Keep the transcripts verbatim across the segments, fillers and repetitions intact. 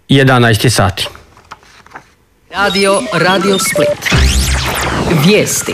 jedanaest sati. Radio, Radio Split. Vijesti.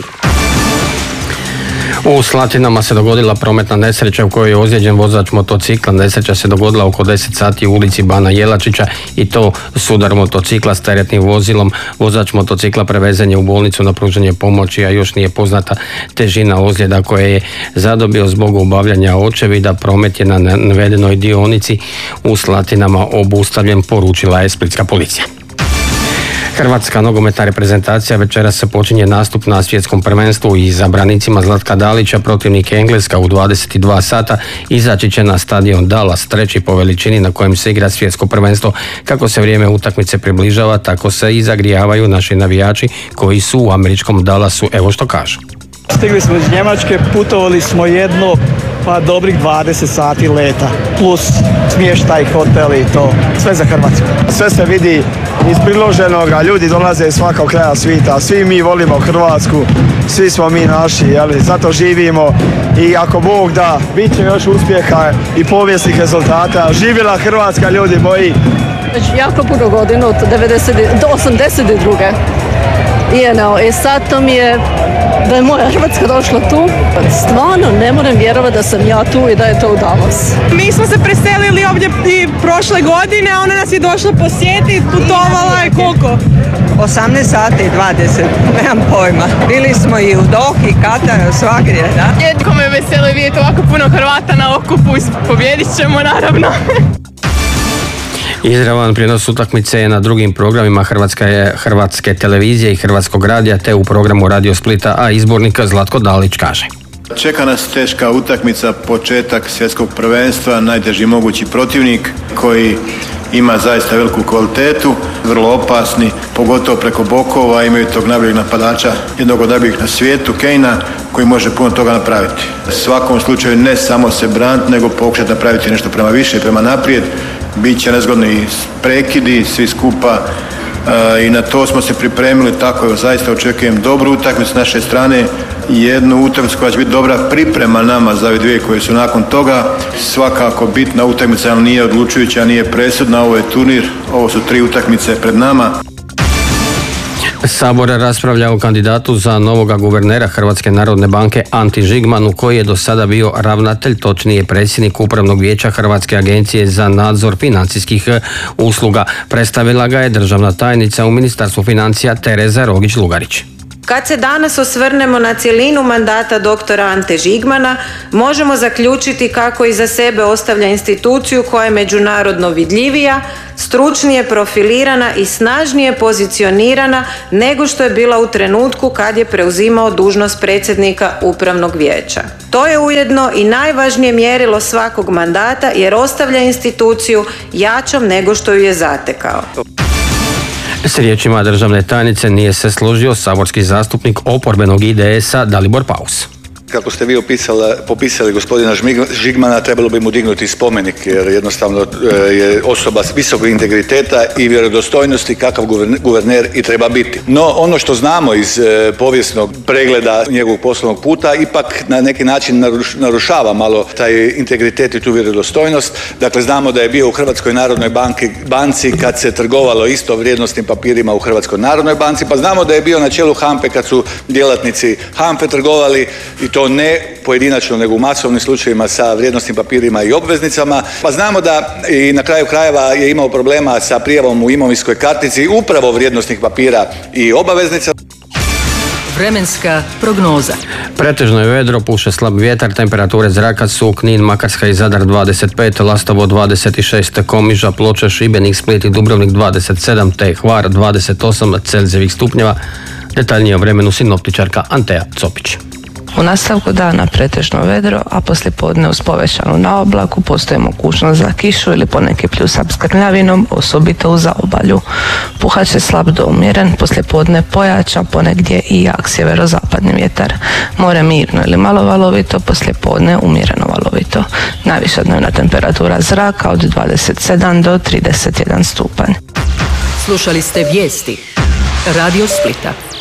U Slatinama se dogodila prometna nesreća u kojoj je ozlijeđen vozač motocikla. Nesreća se dogodila oko deset sati u ulici Bana Jelačića i to sudar motocikla s teretnim vozilom. Vozač motocikla prevezen je u bolnicu na pružanje pomoći, a još nije poznata težina ozljeda koje je zadobio zbog obavljanja očevida. Promet je na navedenoj dionici u Slatinama obustavljen, poručila je splitska policija. Hrvatska nogometna reprezentacija večeras se počinje nastup na svjetskom prvenstvu i za branicima Zlatka Dalića protivnik Engleska u dvadeset dva sata izaći će na stadion Dallas, treći po veličini na kojem se igra svjetsko prvenstvo. Kako se vrijeme utakmice približava, tako se i zagrijavaju naši navijači koji su u američkom Dallasu. Evo što kažu. Stigli smo iz Njemačke, putovali smo jedno pa dobrih dvadeset sati leta, plus smještaj, hotel i to, sve za Hrvatsku. Sve se vidi iz priloženoga, ljudi dolaze iz svakog kraja svijeta, svi mi volimo Hrvatsku, svi smo mi naši, jeli, zato živimo i ako Bog da, bit će još uspjeha i povijesnih rezultata. Živjela Hrvatska, ljudi moji! Već jako puno godina, od osamdeset druge I, no, i sad to mi je da je moja Hrvatska došla tu. Stvarno ne moram vjerovati da sam ja tu i da je to u Dallas. Mi smo se preselili ovdje i prošle godine, a ona nas je došla posjetiti, putovala je koliko? osamnaest sati i dvadeset, nemam pojma. Bili smo i u Dohi, Kataru, svagdje, da? Jednako me veseli vidjeti ovako puno Hrvata na okupu i pobjedit ćemo naravno. Izravan prijenos utakmice je na drugim programima Hrvatske, Hrvatske televizije i Hrvatskog radija te u programu Radio Splita, a izbornik Zlatko Dalić kaže. Čeka nas teška utakmica, početak svjetskog prvenstva, najteži mogući protivnik koji ima zaista veliku kvalitetu, vrlo opasni, pogotovo preko bokova, imaju tog najboljeg napadača, jednog od najboljih na svijetu, Kejna, koji može puno toga napraviti. U svakom slučaju ne samo se braniti, nego pokušati napraviti nešto prema više, prema naprijed. Biće nezgodni prekidi, svi skupa e, i na to smo se pripremili, tako je, zaista očekujem dobru utakmicu s naše strane, jednu utakmicu koja će biti dobra priprema nama za ove dvije koje su nakon toga. Svakako bitna utakmica, ali nije odlučujuća, nije presudna, ovo je turnir, ovo su tri utakmice pred nama. Sabor raspravlja o kandidatu za novoga guvernera Hrvatske narodne banke Anti Žigmanu, koji je do sada bio ravnatelj, točnije predsjednik Upravnog vijeća Hrvatske agencije za nadzor financijskih usluga. Predstavila ga je državna tajnica u Ministarstvu financija Tereza Rogić-Lugarić. Kad se danas osvrnemo na cjelinu mandata doktora Ante Žigmana, možemo zaključiti kako iza sebe ostavlja instituciju koja je međunarodno vidljivija, stručnije profilirana i snažnije pozicionirana nego što je bila u trenutku kad je preuzimao dužnost predsjednika Upravnog vijeća. To je ujedno i najvažnije mjerilo svakog mandata jer ostavlja instituciju jačom nego što ju je zatekao. S riječima državne tajnice nije se složio saborski zastupnik oporbenog I D S-a Dalibor Paus. Kako ste vi opisali, popisali gospodina Žigmana, trebalo bi mu dignuti spomenik jer jednostavno je osoba s visokog integriteta i vjerodostojnosti kakav guverner i treba biti. No ono što znamo iz povijesnog pregleda njegovog poslovnog puta ipak na neki način narušava malo taj integritet i tu vjerodostojnost. Dakle, znamo da je bio u Hrvatskoj narodnoj banki, banci kad se trgovalo isto vrijednosnim papirima u Hrvatskoj narodnoj banci, pa znamo da je bio na čelu HANFE kad su djelatnici HANFE trgovali i to ne pojedinačno nego u masovnim slučajevima sa vrijednosnim papirima i obveznicama. Pa znamo da i na kraju krajeva je imao problema sa prijavom u imovinskoj kartici upravo vrijednosnih papira i obaveznica. Vremenska prognoza. Pretežno je vedro, puše slab vjetar, temperature zraka su Knin, Makarska i Zadar dvadeset pet, Lastovo dvadeset šest, Komiža, Ploče, Šibenik, Split i Dubrovnik dvadeset sedam, te Hvar dvadeset osam Celzijevih stupnjeva. Detaljnije o vremenu sinoptičarka Anteja Copić. U nastavku dana pretežno vedro, a poslijepodne uz povećanu naoblaku postoji mogućnost za kišu ili poneki pljusak s grmljavinom, osobito u zaobalju. Puhat će slab do umjeren, poslijepodne pojača, ponegdje i jak sjeverozapadni vjetar. More mirno ili malo valovito, poslijepodne umjereno valovito. Najviša dnevna temperatura zraka od dvadeset sedam do trideset jedan stupanj. Slušali ste vijesti Radio Splita.